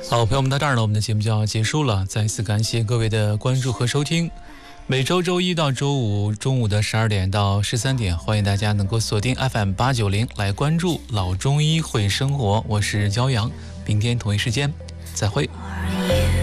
好，朋友们，到这儿呢，我们的节目就要结束了。再次感谢各位的关注和收听。每周周一到周五中午的12点到13点，欢迎大家能够锁定 FM890来关注老中医会生活。我是焦阳，明天同一时间再会。